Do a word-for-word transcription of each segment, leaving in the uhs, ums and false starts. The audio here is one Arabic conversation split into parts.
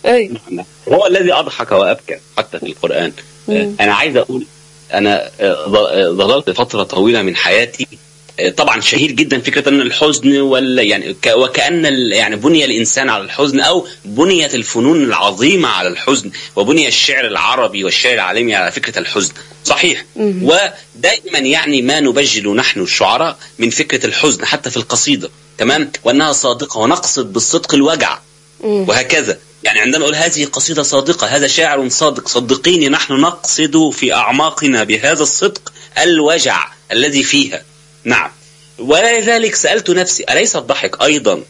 أي. هو الذي أضحك وأبكى حتى في القرآن. مم. أنا عايز أقول أنا ظللت فترة طويلة من حياتي طبعا شهير جدا فكرة أن الحزن ولا يعني وكأن يعني بني الإنسان على الحزن، أو بنيت الفنون العظيمة على الحزن، وبني الشعر العربي والشعر العالمي على فكرة الحزن. صحيح. مم. ودائما يعني ما نبجل نحن الشعراء من فكرة الحزن حتى في القصيدة، تمام، وأنها صادقة ونقصد بالصدق الوجع. مم. وهكذا يعني عندما نقول هذه قصيدة صادقة، هذا شاعر صادق، صدقيني نحن نقصد في أعماقنا بهذا الصدق الوجع الذي فيها. نعم. ولذلك سألت نفسي أليس الضحك أيضا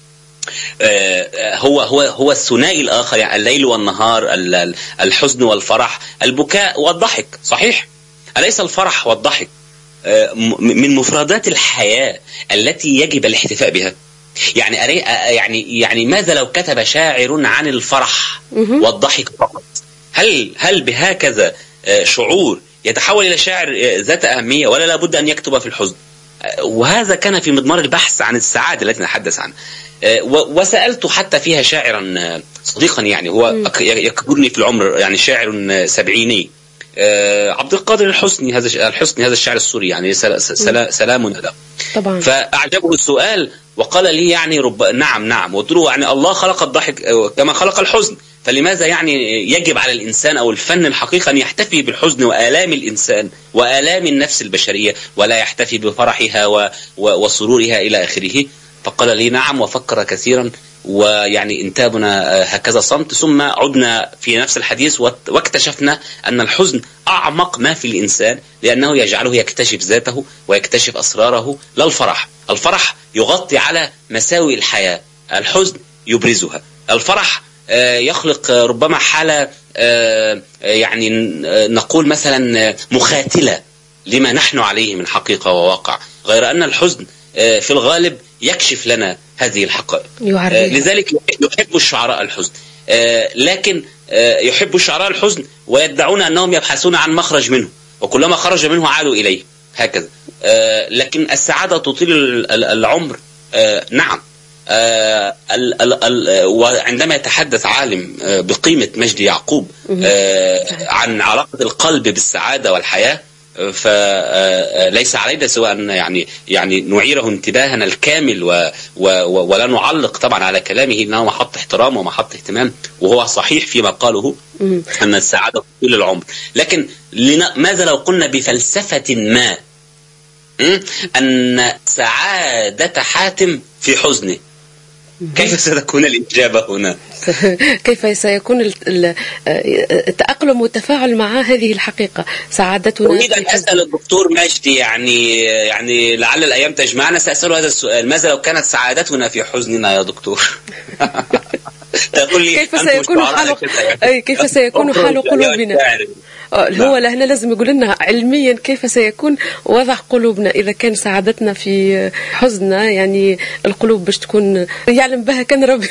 هو هو هو الثنائي الآخر، يعني الليل والنهار، الحزن والفرح، البكاء والضحك. صحيح. أليس الفرح والضحك من مفردات الحياة التي يجب الاحتفاء بها؟ يعني يعني يعني ماذا لو كتب شاعر عن الفرح والضحك فقط؟ هل هل بهكذا شعور يتحول إلى شاعر ذات أهمية، ولا لابد أن يكتب في الحزن؟ وهذا كان في مضمار البحث عن السعادة التي نتحدث عنها. وسألت حتى فيها شاعرا صديقا يعني هو يكبرني في العمر، يعني شاعر سبعيني، عبد القادر الحسني، هذا الحسني هذا الشاعر السوري، يعني سلام له. طبعا. فأعجبه السؤال وقال لي يعني رب نعم نعم، قلت له يعني الله خلق الضحك كما خلق الحزن، فلماذا يعني يجب على الإنسان أو الفن الحقيقة أن يحتفي بالحزن وآلام الإنسان وآلام النفس البشرية، ولا يحتفي بفرحها وسرورها إلى آخره؟ فقال لي نعم، وفكر كثيرا، ويعني انتابنا هكذا صمت، ثم عدنا في نفس الحديث واكتشفنا أن الحزن أعمق ما في الإنسان، لأنه يجعله يكتشف ذاته ويكتشف أسراره. لا الفرح، الفرح يغطي على مساوئ الحياة، الحزن يبرزها. الفرح يخلق ربما حالة يعني نقول مثلا مخاتلة لما نحن عليه من حقيقة وواقع، غير أن الحزن في الغالب يكشف لنا هذه الحقائق. لذلك يحب الشعراء الحزن، لكن يحب الشعراء الحزن ويدعون أنهم يبحثون عن مخرج منه، وكلما خرج منه عادوا إليه هكذا. لكن السعادة تطيل العمر. نعم. وعندما يتحدث عالم بقيمة مجدي يعقوب عن علاقة القلب بالسعادة والحياة، فليس علينا سوى أن يعني يعني نعيره انتباهنا الكامل و و ولا نعلق طبعا على كلامه، إنه محط احترام ومحط اهتمام، وهو صحيح فيما قاله أن السعادة طول العمر. لكن ماذا لو قلنا بفلسفة ما أن سعادة حاتم في حزنه؟ كيف ستكون الإجابة هنا؟ كيف سيكون التأقلم والتفاعل مع هذه الحقيقة سعادتنا؟ أريد أن أسأل الدكتور مجدي، يعني يعني لعل الأيام تجمعنا، سأسأله هذا السؤال: ماذا لو كانت سعادتنا في حزننا يا دكتور؟ تقول لي كيف سيكون حال أي كيف سيكون حال قلوبنا؟ هو لهنا لازم يقول لنا علميا كيف سيكون وضع قلوبنا إذا كان سعادتنا في حزننا، يعني القلوب باش تكون يعلم بها كان ربي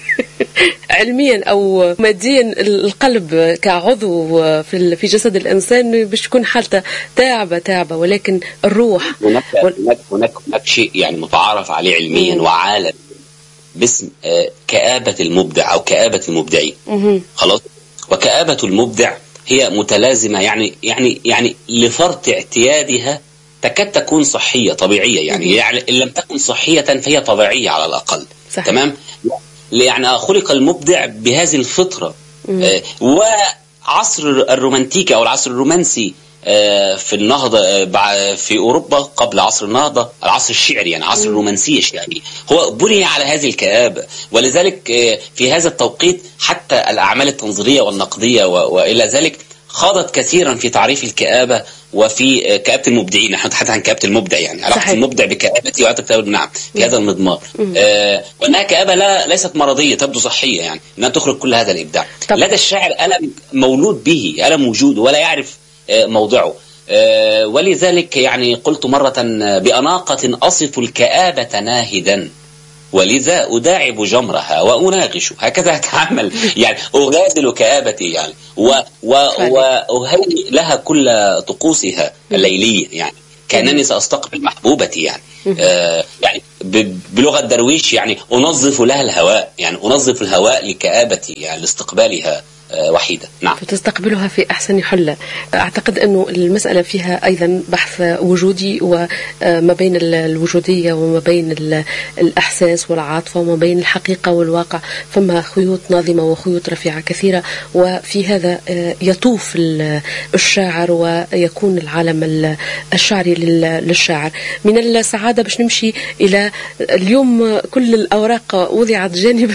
علميا أو ماديا. القلب كعضو في في جسد الإنسان باش تكون حالته تعبة تعبة، ولكن الروح هناك هناك هناك, هناك شيء يعني متعارف عليه علميا وعالم باسم كآبة المبدع أو كآبة المبدعين. خلاص. وكآبة المبدع هي متلازمة، يعني يعني يعني لفرط اعتيادها تكاد تكون صحية طبيعية، يعني, يعني إن لم تكن صحية فهي طبيعية على الأقل. صحيح. تمام. يعني خلق المبدع بهذه الفطرة. آه وعصر الرومانتيكي أو العصر الرومانسي آه في النهضة آه في أوروبا قبل عصر النهضة، العصر الشعري يعني عصر الرومانسية الشعري، هو بني على هذه الكآبة. ولذلك آه في هذا التوقيت حتى الأعمال التنظيرية والنقدية وإلى ذلك خاضت كثيرا في تعريف الكآبة وفي كآبة المبدعين. نحن نتحدث عن كآبة المبدع، يعني علاقة المبدع بكآبته وعلاقة الكتاب. نعم، في هذا المضمار. آه وأنها كآبة لا ليست مرضية، تبدو صحية، يعني أنها تخرج كل هذا الإبداع. طب. لدى الشاعر ألم مولود به، ألم وجوده ولا يعرف آه موضعه. آه ولذلك يعني قلت مرة بأناقة أصف الكآبة ناهدا، ولذا أداعب جمرها وأناقش، هكذا أتعامل، يعني أغازل كآبتي يعني وأهيئ لها كل طقوسها الليلية يعني. كأنني سأستقبل محبوبتي يعني. آه يعني بلغة درويش يعني أنظف لها الهواء، يعني أنظف الهواء لكآبتي يعني لاستقبالها وحيدة. نعم. فتستقبلها في أحسن حلة. أعتقد أنه المسألة فيها أيضا بحث وجودي، وما بين الوجودية وما بين الإحساس والعاطفة وما بين الحقيقة والواقع، فما خيوط ناظمة وخيوط رفيعة كثيرة، وفي هذا يطوف الشاعر ويكون العالم الشعري للشاعر. من السعادة باش نمشي إلى اليوم كل الأوراق وضعت جانبا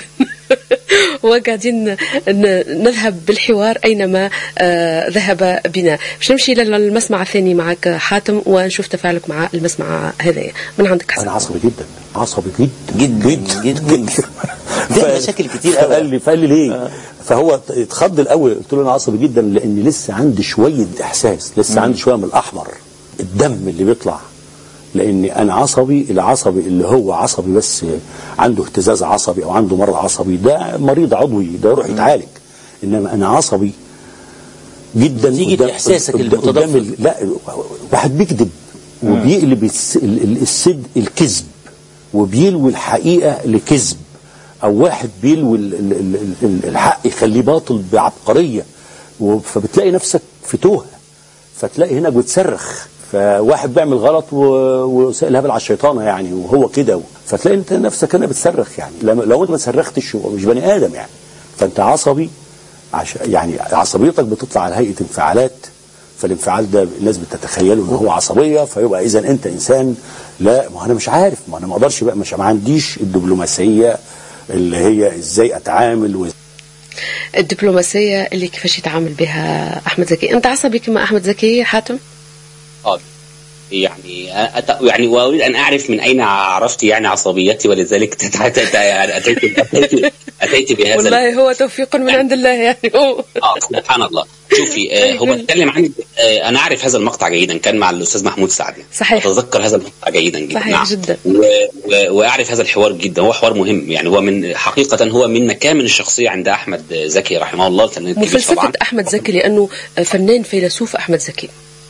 وقاعدين نذهب بالحوار أينما آه ذهب بنا. باش نمشي للمسمع الثاني معك حاتم ونشوف تفاعلك مع المسمع هذايا. من عندك حسن. أنا عصبي جدا، عصبي جدا جدا جدا جدا, جدا. ده مشاكل كتير قوي. فقال لي فقال لي ليه؟ آه. فهو اتخض الأول، قلت له أنا عصبي جدا لأن لسه عندي شوية إحساس، لسه عندي شوية من الأحمر، الدم اللي بيطلع. لاني انا عصبي، العصبي اللي هو عصبي بس عنده اهتزاز عصبي او عنده مرض عصبي ده مريض عضوي، ده يروح يتعالج. انما انا عصبي جدا. نتيجة احساسك المتضخم. لا، واحد بيكذب وبيقلب الصدق الكذب وبيلوي الحقيقه لكذب، او واحد بيلوي الحق يخليه باطل بعبقريه، فبتلاقي نفسك في توه، فتلاقي هنا بتصرخ. فواحد بيعمل غلط وسائل هبل على الشيطانه يعني، وهو كده، فتلاقي انت نفسك هنا بتصرخ يعني. لو انت ما صرختش هو مش بني ادم يعني. فانت عصبي عش... يعني عصبيتك بتطلع على هيئه انفعالات، فالانفعال ده الناس بتتخيله ان هو عصبيه، فيبقى اذا انت انسان. لا، ما انا مش عارف، ما انا ما اقدرش بقى، مش ما عنديش الدبلوماسيه اللي هي ازاي اتعامل و... الدبلوماسيه اللي كيفاش يتعامل بها احمد زكي. انت عصبي كما احمد زكي حاتم؟ اه يعني أت... يعني واريد ان اعرف من اين عرفت يعني عصبيتي، ولذلك اتيت اتيت اتيت بهذا. والله هو توفيق من عند الله يعني. اه سبحان الله. شوفي آه هو اتكلم عن آه انا اعرف هذا المقطع جيدا، كان مع الاستاذ محمود سعد يعني. صحيح. اتذكر هذا المقطع جيدا جدا. صحيح. نعم. جدا. و... و... واعرف هذا الحوار جدا، هو حوار مهم يعني. هو من حقيقه هو من مكامن الشخصيه عند احمد زكي رحمه الله. مفلسفه احمد زكي لانه فنان فيلسوف احمد زكي.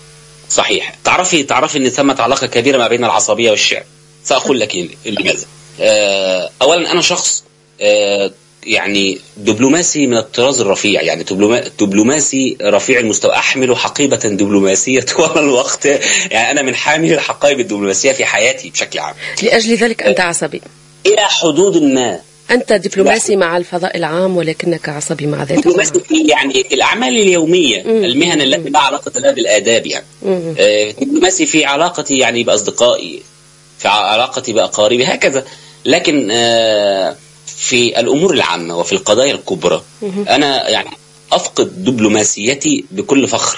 صحيح. تعرفي تعرفي ان ثمة علاقه كبيره ما بين العصبيه والشعر. ساقول لك لماذا. آه اولا انا شخص آه يعني دبلوماسي من الطراز الرفيع، يعني دبلوماسي رفيع المستوى، احمل حقيبه دبلوماسيه طوال الوقت. يعني انا من حامل الحقائب الدبلوماسيه في حياتي بشكل عام. لاجل ذلك انت عصبي الى حدود ما. أنت دبلوماسي مع الفضاء العام ولكنك عصبي مع ذاتك. دبلوماسي يعني في الأعمال اليومية، مم. المهن التي لا علاقة لها بالآداب يعني. آه دبلوماسي في علاقتي يعني بأصدقائي، في علاقتي بأقاربي، هكذا. لكن آه في الأمور العامة وفي القضايا الكبرى، مم. أنا يعني أفقد دبلوماسيتي بكل فخر،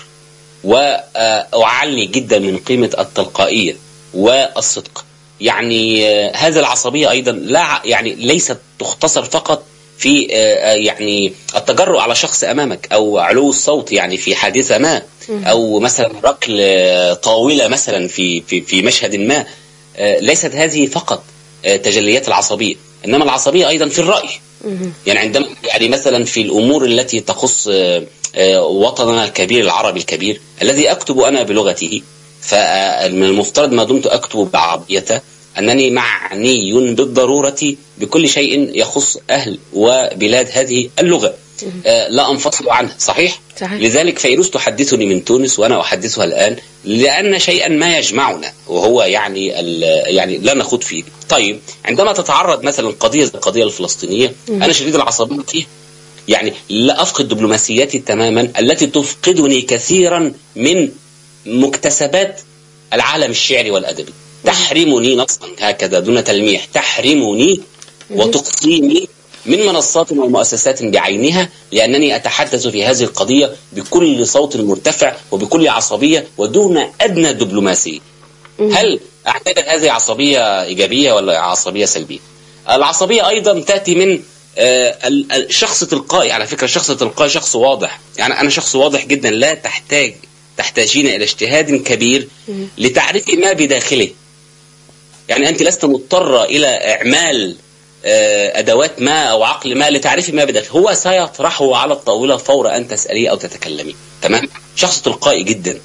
وأعلي جدا من قيمة التلقائية والصدق. يعني هذا العصبية أيضا لا يعني ليست تختصر فقط في يعني التجرؤ على شخص أمامك، أو علو الصوت يعني في حادثة ما، أو مثلا ركل طاولة مثلا في في في مشهد ما. ليست هذه فقط تجليات العصبية، إنما العصبية أيضا في الرأي. يعني عندما يعني مثلا في الأمور التي تخص وطننا الكبير العربي الكبير الذي أكتب أنا بلغته، فمن المفترض ما دمت أكتب بعربيته أنني معني بالضرورة بكل شيء يخص أهل وبلاد هذه اللغة، آه لا أنفصل عنها. صحيح؟ صحيح. لذلك فيروز تحدثني من تونس وأنا أحدثها الآن، لأن شيئا ما يجمعنا، وهو يعني يعني لا نخوض فيه. طيب عندما تتعرض مثلا قضية القضية الفلسطينية، أنا شديد العصبية فيها، يعني لا أفقد دبلوماسيتي تماما التي تفقدني كثيرا من مكتسبات العالم الشعري والأدبي. تحرمني نصا هكذا دون تلميح، تحرمني وتقصيني من منصات ومؤسسات بعينها، لأنني أتحدث في هذه القضية بكل صوت مرتفع وبكل عصبية ودون أدنى دبلوماسية. هل أعتقد هذه عصبية إيجابية ولا عصبية سلبية؟ العصبية أيضا تأتي من الشخص التلقائي. على فكرة الشخص التلقائي شخص واضح، يعني أنا شخص واضح جدا، لا تحتاج تحتاجين إلى اجتهاد كبير لتعريف ما بداخله. يعني أنت لست مضطرة إلى إعمال أدوات ما أو عقل ما لتعريف ما بداخله، هو سيطرحه على الطاولة فور أن تسأليه أو تتكلمي. تمام؟ شخص تلقائي جدا.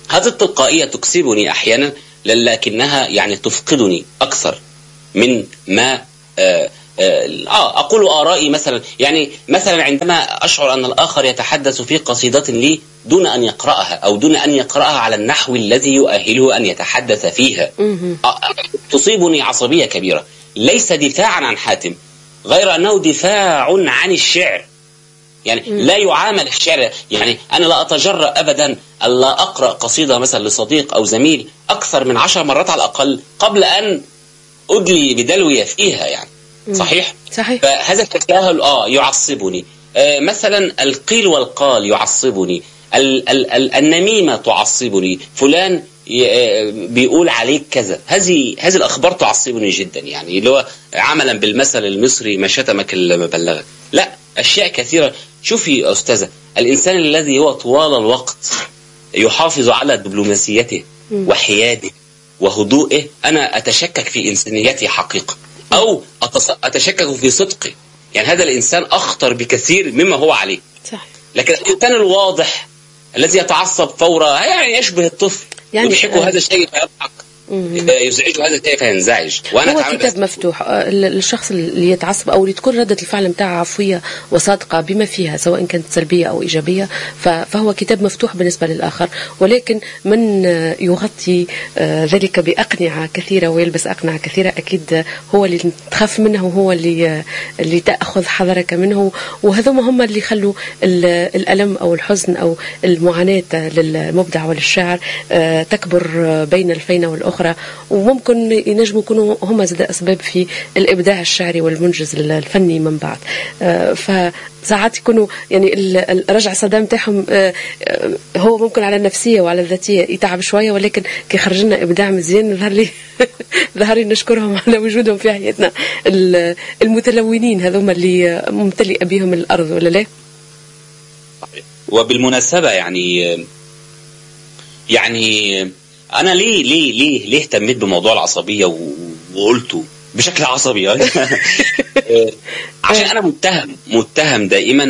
هذه التلقائية تكسبني أحيانا، لكنها يعني تفقدني أكثر من ما آه آه أقول آرائي. مثلا يعني مثلا عندما أشعر أن الآخر يتحدث في قصيدة لي دون أن يقرأها أو دون أن يقرأها على النحو الذي يؤهله أن يتحدث فيها، تصيبني عصبية كبيرة، ليس دفاعا عن حاتم، غير أنه دفاع عن الشعر. يعني لا يعامل الشعر، يعني أنا لا أتجرأ أبدا أن لا أقرأ قصيدة مثلا لصديق أو زميل أكثر من عشر مرات على الأقل قبل أن أدلي بدلوية فيها، يعني صحيح؟ صحيح. فهذا التساهل آه يعصبني. آه مثلا القيل والقال يعصبني، ال ال ال النميمة تعصبني، فلان بيقول عليك كذا، هذه هذه الأخبار تعصبني جدا، يعني اللي هو عملا بالمثل المصري ما شتمك إلا ما بلغك. لا، أشياء كثيرة. شوفي يا أستاذة، الإنسان الذي هو طوال الوقت يحافظ على دبلوماسيته وحياده وهدوئه، أنا أتشكك في إنسانيته حقيقة، أو أتشكك في صدقه. يعني هذا الإنسان أخطر بكثير مما هو عليه. صح. لكن الإنسان الواضح الذي يتعصب فورا يعني يشبه الطفل، يعني يضحكه هذا الشيء فيضحك، يزعجه هذا الشيء فينزعج. وأنا هو كتاب مفتوح. الشخص اللي يتعصب أو اللي تكون ردة الفعل متاعه عفوية وصادقة بما فيها سواء كانت سلبية أو إيجابية، فهو كتاب مفتوح بالنسبة للآخر. ولكن من يغطي ذلك بأقنعة كثيرة ويلبس أقنعة كثيرة أكيد هو اللي تخاف منه وهو اللي اللي تأخذ حذرك منه، وهذوما هم اللي يخلوا الألم أو الحزن أو المعاناة للمبدع وللشاعر تكبر بين الفينة والأخرى، وممكن ينجموا يكونوا هم زاد أسباب في الإبداع الشعري والمنجز الفني من بعد. فساعات يكونوا يعني الرجع صدام تاعهم هو ممكن على النفسية وعلى الذاتية يتعب شوية، ولكن كي خرج لنا إبداع مزيان ظهر لي ظهر لي نشكرهم على وجودهم في حياتنا، المتلونين هذوما اللي ممتلئة بهم الأرض، ولا لا؟ وبالمناسبة يعني يعني أنا ليه ليه ليه ليه اهتميت بموضوع العصبية وقلته بشكل عصبي عشان أنا متهم متهم دائما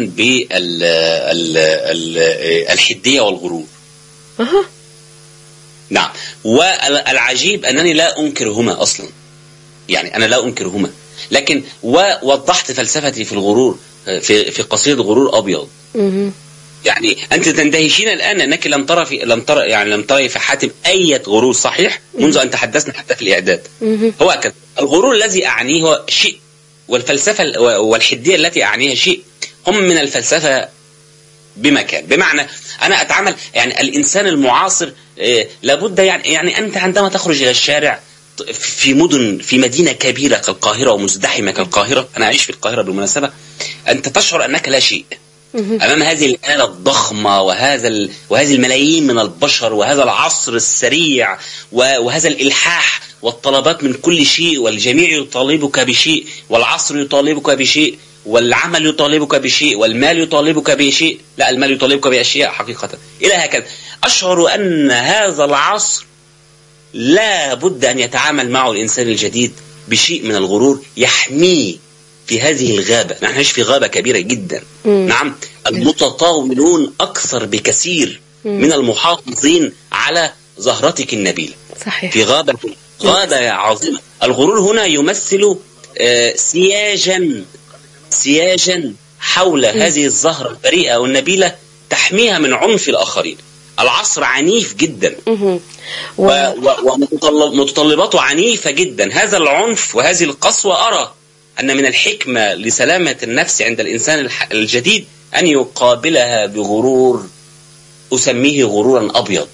بالحدية والغرور. أها. نعم. والعجيب أنني لا أنكرهما أصلا، يعني أنا لا أنكرهما، لكن ووضحت فلسفتي في الغرور في في قصيدة غرور أبيض. يعني أنت تندهشين الآن أنك لم ترى في لم ترى يعني لم ترى في حاتم أي غرور، صحيح؟ منذ أن تحدثنا حتى في الإعداد. هو هكذا. الغرور الذي أعنيه هو شيء، والفلسفة والحدية التي أعنيها شيء. هم من الفلسفة بمكان، بمعنى أنا أتعامل يعني الإنسان المعاصر لابد يعني يعني أنت عندما تخرج إلى الشارع في مدن في مدينة كبيرة كالقاهرة ومزدحمة كالقاهرة، أنا أعيش في القاهرة بالمناسبة، أنت تشعر أنك لا شيء أمام هذه الآلة الضخمة وهذا ال... وهذه الملايين من البشر وهذا العصر السريع وهذا الإلحاح والطلبات من كل شيء، والجميع يطالبك بشيء، والعصر يطالبك بشيء، والعمل يطالبك بشيء، والمال يطالبك بشيء، لا المال يطالبك بأشياء حقيقة إلى هكذا. أشعر أن هذا العصر لا بد أن يتعامل معه الإنسان الجديد بشيء من الغرور يحميه في هذه الغابة. نحن نعيش في غابة كبيرة جدا. مم. نعم. المتطاولون أكثر بكثير مم. من المحافظين على زهرتك النبيلة. صحيح. في غابة غابة عظيمة. الغرور هنا يمثل آه سياجا سياجا حول مم. هذه الزهرة البريئة والنبيلة تحميها من عنف الآخرين. العصر عنيف جدا و... ومتطلباته عنيفة جدا. هذا العنف وهذه القسوة أرى أن من الحكمة لسلامة النفس عند الإنسان الجديد أن يقابلها بغرور أسميه غرورا أبيض.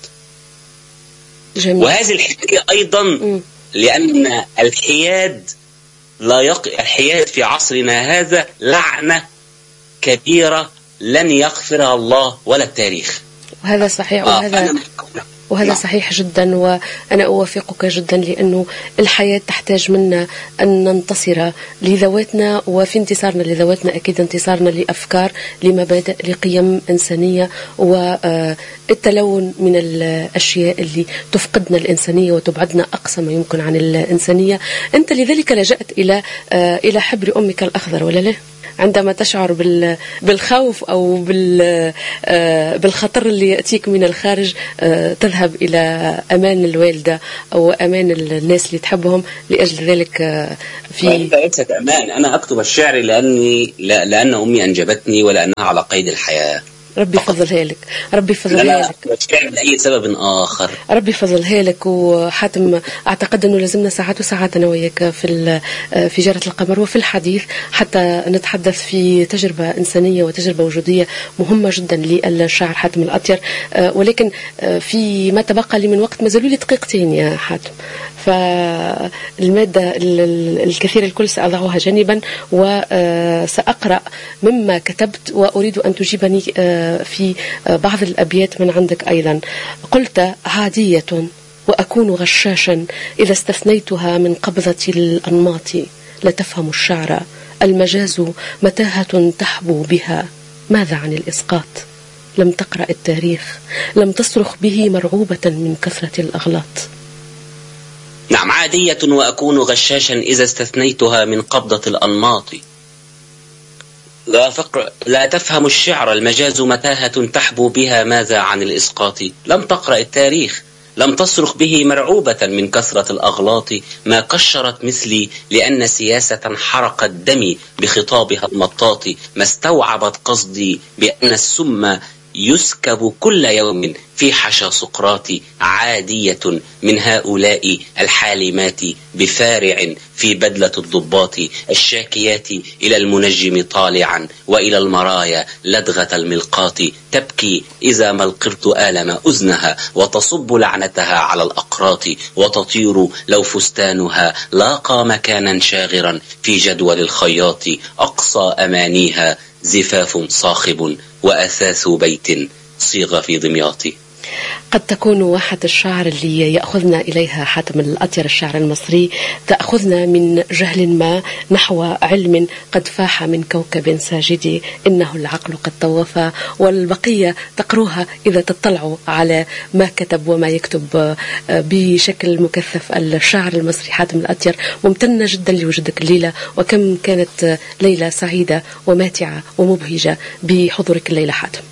جميل. وهذه الحكاية أيضا م. لأن الحياد لا يق... الحياد في عصرنا هذا لعنة كبيرة لن يغفرها الله ولا التاريخ. وهذا صحيح. وهذا آه وهذا صحيح جدا، وأنا أوافقك جدا، لأنه الحياة تحتاج منا أن ننتصر لذواتنا، وفي انتصارنا لذواتنا أكيد انتصارنا لأفكار، لمبادئ، لقيم إنسانية، والتلون من الأشياء اللي تفقدنا الإنسانية وتبعدنا أقصى ما يمكن عن الإنسانية. أنت لذلك لجأت إلى إلى حبر أمك الأخضر، ولا لا؟ عندما تشعر بالخوف أو بالخطر اللي يأتيك من الخارج تذهب إلى أمان الوالدة أو أمان الناس اللي تحبهم. لأجل ذلك في ليست أمان. أنا أكتب الشعر لأني لأن أمي أنجبتني ولأنها على قيد الحياة. ربي فضلها لك، ربي فضلها لك لأي سبب آخر. ربي فضلها لك. وحاتم أعتقد أنه لازمنا ساعات وساعات أنا وياك في في جارة القمر وفي الحديث حتى نتحدث في تجربة إنسانية وتجربة وجودية مهمة جدا للشاعر حاتم الأطير. ولكن في ما تبقى لي من وقت ما زالوا لي دقيقتين يا حاتم، فالمادة الكثير الكل سأضعها جانبا وسأقرأ مما كتبت، وأريد أن تجيبني في بعض الأبيات من عندك أيضا. قلت: عادية وأكون غشاشا إذا استثنيتها من قبضة الأنماط، لا تفهم الشعر المجاز متاهة تحبو بها، ماذا عن الإسقاط؟ لم تقرأ التاريخ، لم تصرخ به مرعوبة من كثرة الأغلاط. نعم، عادية وأكون غشاشا إذا استثنيتها من قبضة الأنماط، لا, فقر لا تفهم الشعر المجاز متاهة تحبو بها، ماذا عن الإسقاط؟ لم تقرأ التاريخ، لم تصرخ به مرعوبة من كثرة الأغلاط، ما قشرت مثلي لأن سياسة حرقت دمي بخطابها المطاط، ما استوعبت قصدي بأن السم يسكب كل يوم في حشا سقراط، عادية من هؤلاء الحالمات بفارع في بدلة الضباط، الشاكيات إلى المنجم طالعا وإلى المرايا لدغة الملقاط، تبكي إذا ما القرط آلم أذنها وتصب لعنتها على الأقراط، وتطير لو فستانها لاقى مكانا شاغرا في جدول الخياط، أقصى أمانيها زفاف صاخب وأثاث بيت صيغ في دمياط. قد تكون واحة الشعر اللي يأخذنا إليها حاتم الأطير الشعر المصري تأخذنا من جهل ما نحو علم قد فاح من كوكب ساجد، إنه العقل قد طوفا، والبقية تقروها إذا تطلعوا على ما كتب وما يكتب بشكل مكثف الشاعر المصري حاتم الأطير. ممتنة جدا لوجودك الليلة، وكم كانت ليلة سعيدة وماتعة ومبهجة بحضورك الليلة حاتم.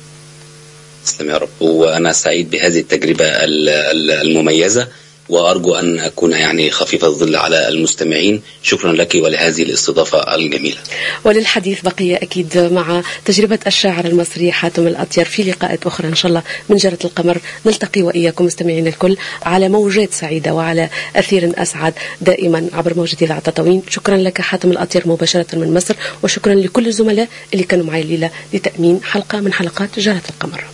تسلم يا رب، وأنا سعيد بهذه التجربة المميزة، وأرجو أن أكون يعني خفيف الظل على المستمعين. شكرا لك ولهذه الاستضافة الجميلة. وللحديث بقية أكيد مع تجربة الشاعر المصري حاتم الأطير في لقاءات أخرى إن شاء الله من جارة القمر. نلتقي وإياكم مستمعين الكل على موجات سعيدة وعلى أثير أسعد دائما عبر موجة إذاعة تطاوين. شكرا لك حاتم الأطير مباشرة من مصر، وشكرا لكل الزملاء اللي كانوا معي الليلة لتأمين حلقة من حلقات جارة القمر.